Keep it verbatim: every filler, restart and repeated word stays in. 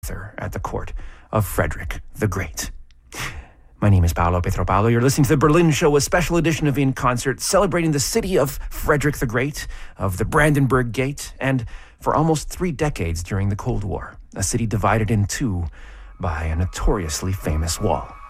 at the court of Frederick the Great. My name is Paolo Petropalo. You're listening to The Berlin Show, a special edition of In Concert, celebrating the city of Frederick the Great, of the Brandenburg Gate, and for almost three decades during the Cold War, a city divided in two by a notoriously famous wall.